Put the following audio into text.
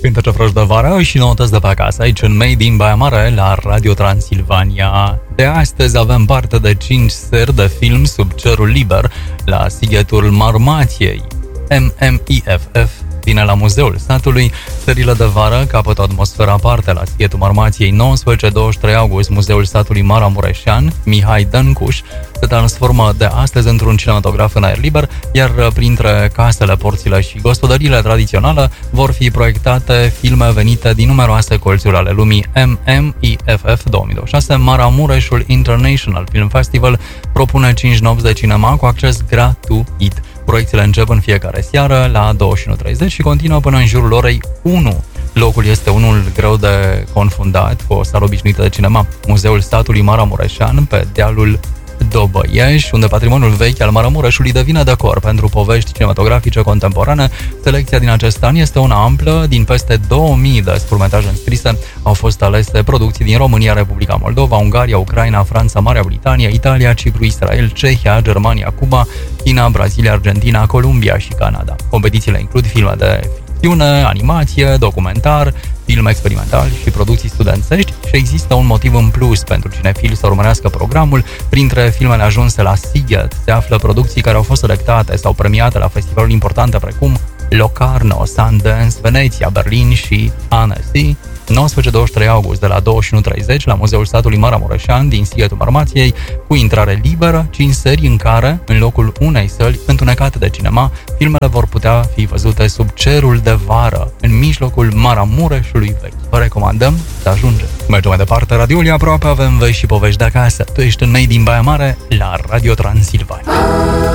Cântece fresh de vară și noutăți de pe acasă, aici în Made in Baia Mare, la Radio Transilvania. De astăzi avem parte de 5 seri de film sub cerul liber la Sighetul Marmației. MMIFF vine la Muzeul Satului. Serile de vară capătă o atmosferă aparte la Sighetul Marmației. 19-23 august, Muzeul Satului Maramureșan, Mihai Dăncuș, se transformă de astăzi într-un cinematograf în aer liber, iar printre casele, porțile și gospodăriile tradiționale vor fi proiectate filme venite din numeroase colțuri ale lumii. MMIFF 2026, Maramureșul International Film Festival, propune 5 nopți de cinema cu acces gratuit. Proiecțiile încep în fiecare seară la 21:30 și continuă până în jurul orei 1. Locul este unul greu de confundat cu o sală obișnuită de cinema, Muzeul Satului Maramureșan, pe dealul Dobăieș, unde patrimoniul vechi al Maramureșului devine decor pentru povești cinematografice contemporane. Selecția din acest an este una amplă. Din peste 2000 de scurtmetraje înscrise au fost alese producții din România, Republica Moldova, Ungaria, Ucraina, Franța, Marea Britanie, Italia, Cipru, Israel, Cehia, Germania, Cuba, China, Brazilia, Argentina, Columbia și Canada. Competițiile includ filme de ficțiune, animație, documentar, film experimental și producții studențești și există un motiv în plus pentru cinefili să urmărească programul. Printre filmele ajunse la Sighet se află producții care au fost selectate sau premiate la festivaluri importante precum Locarno, Sundance, Veneția, Berlin și Annecy. 19-23 august, de la 21:30 la Muzeul Satului Maramureșan din Sighetul Marmației, cu intrare liberă, 5 seri în care, în locul unei săli întunecate de cinema, filmele vor putea fi văzute sub cerul de vară, în mijlocul Maramureșului vechi. Vă recomandăm să ajungem. Mergem mai departe, Radiul, aproape avem vești și povești de acasă. Tu ești în Made in Baia Mare, la Radio Transilvania.